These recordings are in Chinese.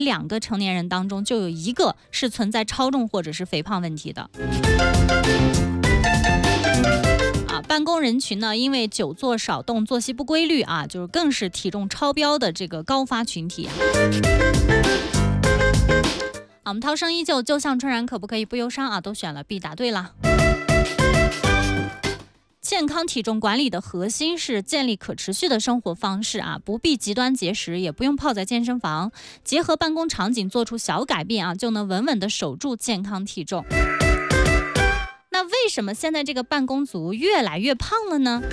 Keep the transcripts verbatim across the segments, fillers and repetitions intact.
两个成年人当中就有一个是存在超重或者是肥胖问题的。啊，办公人群呢，因为久坐少动、作息不规律啊，就是更是体重超标的这个高发群体啊。啊，我们涛声依旧，就像春然可不可以不忧伤啊，都选了 B， 答对了。健康体重管理的核心是建立可持续的生活方式啊，不必极端节食，也不用泡在健身房，结合办公场景做出小改变啊，就能稳稳的守住健康体重。那为什么现在这个办公族越来越胖了呢？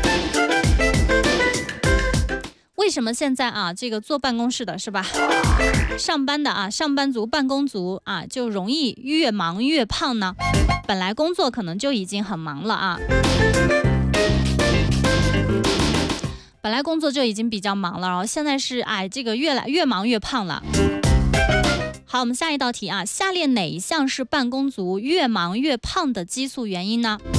为什么现在啊，这个坐办公室的是吧，上班的啊，上班族、办公族啊，就容易越忙越胖呢？本来工作可能就已经很忙了啊，本来工作就已经比较忙了，然后现在是哎，这个越来越忙越胖了。好，我们下一道题啊，下列哪一项是办公族越忙越胖的激素原因呢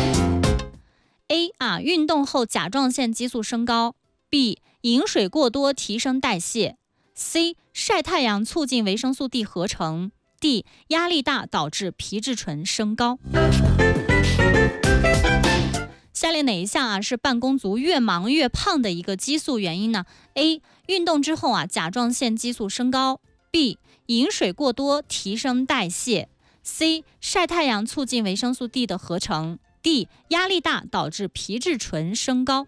？A 啊，运动后甲状腺激素升高 ；B 饮水过多提升代谢 ；C 晒太阳促进维生素 D 合成 ；D 压力大导致皮质醇升高。下列哪一项啊是办公族越忙越胖的一个激素原因呢 ？A 运动之后啊甲状腺激素升高 ；B 饮水过多提升代谢 ；C 晒太阳促进维生素 D 的合成 ；D 压力大导致皮质醇升高。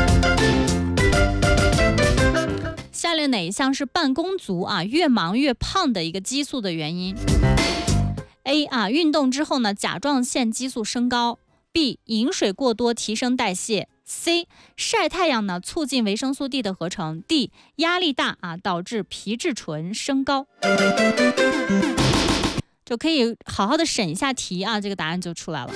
下列哪一项是办公族啊越忙越胖的一个激素的原因 ？A 啊，运动之后呢，甲状腺激素升高 ；B 饮水过多提升代谢 ；C 晒太阳呢促进维生素 D 的合成 ；D 压力大啊导致皮质醇升高。就可以好好的审一下题啊，这个答案就出来了。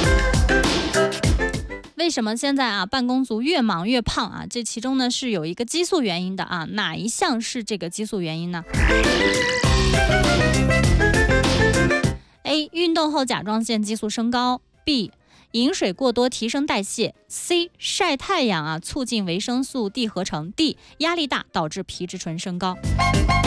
为什么现在啊办公族越忙越胖啊？这其中呢是有一个激素原因的啊，哪一项是这个激素原因呢 ？A 运动后甲状腺激素升高 ，B 饮水过多提升代谢 ，C 晒太阳啊促进维生素 D 合成 ，D 压力大导致皮质醇升高。